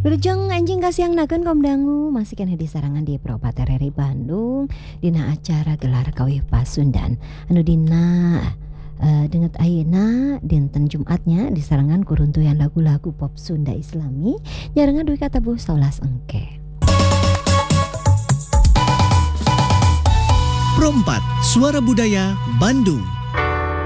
Wilujeng anjing kasiangnakeun kaum dangu masih keneh disarangan di Propater RI Bandung dina acara gelar kawih Pasundan anu dina denget ayeuna dinten Jumatnya disarangan kuruntuyan lagu-lagu pop Sunda Islami nyarengan Dwi Katabuh 11 engke. Pro 4 Suara Budaya Bandung.